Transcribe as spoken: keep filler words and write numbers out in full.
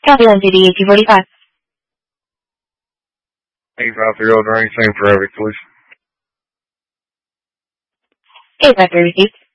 Copy on City eighteen forty-five. eight five three zero, drain, same traffic, please. eight five three received.